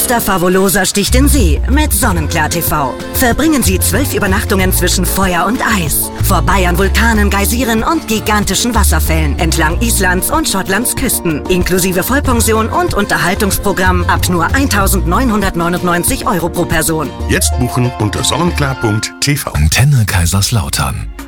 Costa Favolosa sticht in See mit Sonnenklar TV. Verbringen Sie 12 Übernachtungen zwischen Feuer und Eis. Vorbei an Vulkanen, Geysiren und gigantischen Wasserfällen entlang Islands und Schottlands Küsten. Inklusive Vollpension und Unterhaltungsprogramm ab nur 1.999 € pro Person. Jetzt buchen unter sonnenklar.tv. Antenne Kaiserslautern.